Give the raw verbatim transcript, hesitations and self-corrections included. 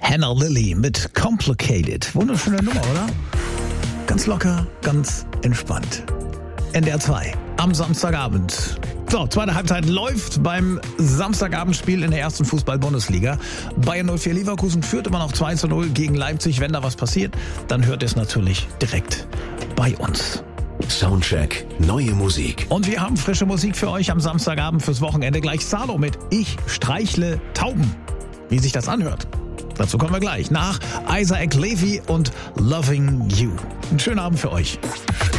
Hannah Lily mit Complicated. Wunderschöne Nummer, oder? Ganz locker, ganz entspannt. N D R zwei am Samstagabend. So, zweite Halbzeit läuft beim Samstagabendspiel in der ersten Fußball-Bundesliga. Bayern null vier Leverkusen führt immer noch zwei zu null gegen Leipzig. Wenn da was passiert, dann hört es natürlich direkt bei uns. Soundcheck, neue Musik. Und wir haben frische Musik für euch am Samstagabend fürs Wochenende. Gleich Salo mit Ich streichle Tauben. Wie sich das anhört, dazu kommen wir gleich. Nach Isaac Levy und Loving You. Einen schönen Abend für euch.